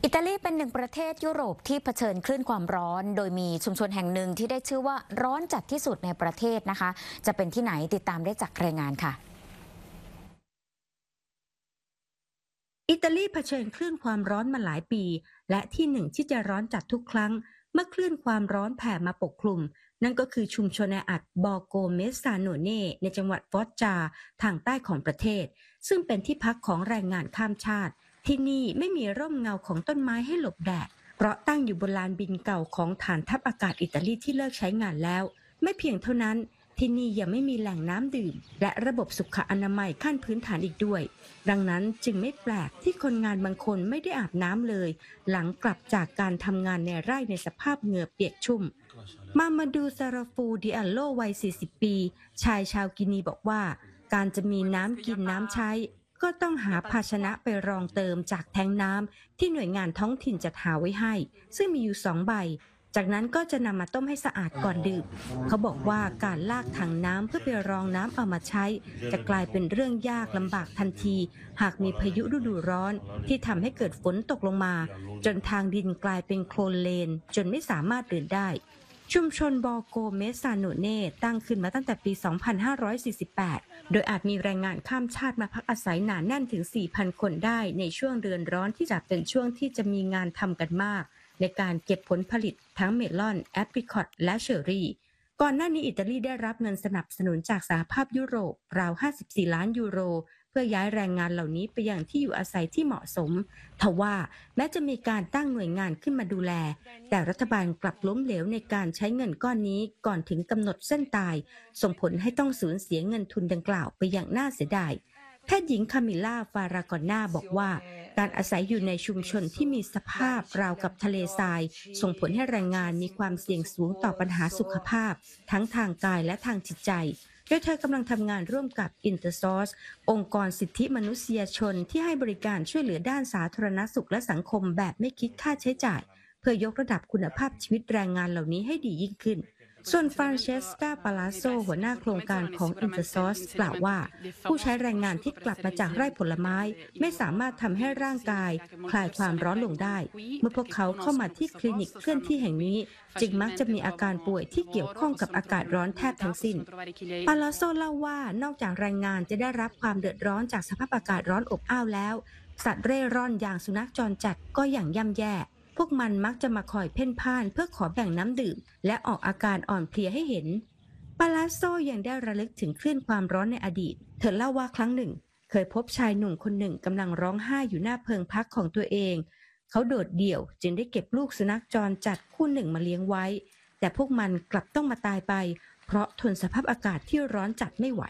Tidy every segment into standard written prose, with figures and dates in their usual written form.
อิตาลีเป็นหนึ่งประเทศยุโรปที่เผชิญคลื่นความร้อนโดยมีชุมชนแห่งหนึ่งที่ได้ชื่อว่าร้อนจัดที่สุดในประเทศนะคะจะเป็นที่ไหนติดตามได้จากรายงานค่ะอิตาลีเผชิญคลื่นความร้อนมาหลายปีและที่หนึ่งที่จะร้อนจัดทุกครั้งเมื่อคลื่นความร้อนแผ่มาปกคลุมนั่นก็คือชุมชนแออัดบอโกเมซาโนเน่ในจังหวัดฟอสจาทางใต้ของประเทศซึ่งเป็นที่พักของแรงงานข้ามชาติที่นี่ไม่มีร่มเงาของต้นไม้ให้หลบแดดเพราะตั้งอยู่บนลานบินเก่าของฐานทัพอากาศอิตาลีที่เลิกใช้งานแล้วไม่เพียงเท่านั้นที่นี่ยังไม่มีแหล่งน้ำดื่มและระบบสุขอนามัยขั้นพื้นฐานอีกด้วยดังนั้นจึงไม่แปลกที่คนงานบางคนไม่ได้อาบน้ำเลยหลังกลับจากการทำงานในไร่ในสภาพเหงื่อเปียกชุ่มมาดูซาราฟูดิอัลโลวัย 40 ปีชายชาวกินีบอกว่าการจะมีน้ำกินน้ำใช้ก็ต้องหาภาชนะไปรองเติมจากแทงน้ำที่หน่วยงานท้องถิ่นจัดหาไว้ให้ซึ่งมีอยู่2 ใบจากนั้นก็จะนำมาต้มให้สะอาดก่อนดื่มเขาบอกว่าการลากถังน้ำเพื่อไปรองน้ำเอามาใช้จะกลายเป็นเรื่องยากลำบากทันทีหากมีพายุฤดูร้อนที่ทำให้เกิดฝนตกลงมาจนทางดินกลายเป็นโคลนเลนจนไม่สามารถเดินได้ชุมชนบอโกเมซาโนเน่ตั้งขึ้นมาตั้งแต่ปี 2548 โดยอาจมีแรงงานข้ามชาติมาพักอาศัยหนาแน่นถึง 4,000 คนได้ในช่วงเดือนร้อนที่จะเป็นช่วงที่จะมีงานทำกันมากในการเก็บผลผลิตทั้งเมลอนแอปริคอตและเชอร์รี่ก่อนหน้านี้อิตาลีได้รับเงินสนับสนุนจากสหภาพยุโรปราว 54 ล้านยูโรเพื่อย้ายแรงงานเหล่านี้ไปยังที่อยู่อาศัยที่เหมาะสมทว่าแม้จะมีการตั้งหน่วยงานขึ้นมาดูแลแต่รัฐบาลกลับล้มเหลวในการใช้เงินก้อนนี้ก่อนถึงกำหนดเส้นตายส่งผลให้ต้องสูญเสียเงินทุนดังกล่าวไปอย่างน่าเสียดายแพทย์หญิงคามิล่าฟารากอนนาบอกว่าการอาศัยอยู่ในชุมชนที่มีสภาพราวกับทะเลทรายส่งผลให้แรงงานมีความเสี่ยงสูงต่อปัญหาสุขภาพทั้งทางกายและทางจิตใจโดยเธอกำลังทำงานร่วมกับ Intersource องค์กรสิทธิมนุษยชนที่ให้บริการช่วยเหลือด้านสาธารณสุขและสังคมแบบไม่คิดค่าใช้จ่ายเพื่อยกระดับคุณภาพชีวิตแรงงานเหล่านี้ให้ดียิ่งขึ้นส่วนฟรานเชสกาปาลาโซหัวหน้าโครงการของ Intersource กล่าวว่าผู้ใช้แรงงานที่กลับมาจากไร่ผลไม้ไม่สามารถทำให้ร่างกายคลายความร้อนลงได้เมื่อพวกเขาเข้ามาที่คลินิกเคลื่อนที่แห่งนี้จึงมักจะมีอาการป่วยที่เกี่ยวข้องกับอากาศร้อนแทบทั้งสิ้นปาลาโซเล่าว่านอกจากแรงงานจะได้รับความเดือดร้อนจากสภาพอากาศร้อนอบอ้าวแล้วสัตว์เร่ร่อนอย่างสุนัขจรจัดก็อย่างย่ำแย่พวกมันมักจะมาคอยเพ่นพ่านเพื่อขอแบ่งน้ำดื่มและออกอาการอ่อนเพลียให้เห็นปาลาโซยังได้ระลึกถึงคลื่นความร้อนในอดีตเธอเล่าว่าครั้งหนึ่งเคยพบชายหนุ่มคนหนึ่งกำลังร้องไห้อยู่หน้าเพิงพักของตัวเองเขาโดดเดี่ยวจึงได้เก็บลูกสุนัขจรจัดคู่หนึ่งมาเลี้ยงไว้แต่พวกมันกลับต้องมาตายไปเพราะทนสภาพอากาศที่ร้อนจัดไม่ไหว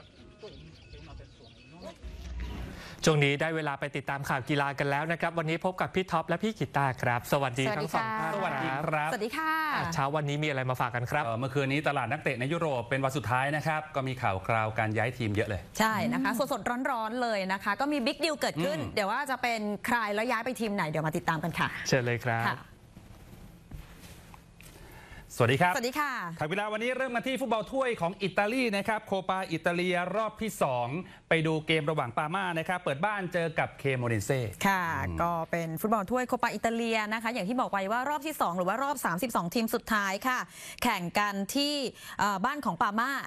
ช่วงนี้ได้เวลาไปติดตามข่าวกีฬากันแล้วนะครับวันนี้พบกับพี่ท็อปและพี่กิตตาครับสวัสดีทั้งสองท่านสวัสดีครับสวัสดีค่ะเช้าวันนี้มีอะไรมาฝากกันครับเมื่อคืนนี้ตลาดนักเตะในยุโรปเป็นวันสุดท้ายนะครับก็มีข่าวคราวการย้ายทีมเยอะเลยใช่นะคะสดๆร้อนๆเลยนะคะก็มีบิ๊กดีลเกิดขึ้นเดี๋ยวว่าจะเป็นใครแล้วย้ายไปทีมไหนเดี๋ยวมาติดตามกันค่ะเชิญเลยครับสวัสดีครับสวัสดีค่ะข่าวกีฬาวันนี้เริ่มมาที่ฟุตบอลถ้วยของอิตาลีนะครับโคปาอิตาเลียรอบที่2ไปดูเกมระหว่างปาม่านะครับเปิดบ้านเจอกับเคโมเรนเซ่ค่ะก็เป็นฟุตบอลถ้วยโคปาอิตาเลียนะคะอย่างที่บอกไปว่ารอบที่2หรือว่ารอบ32ทีมสุดท้ายค่ะแข่งกันที่บ้านของปาม่า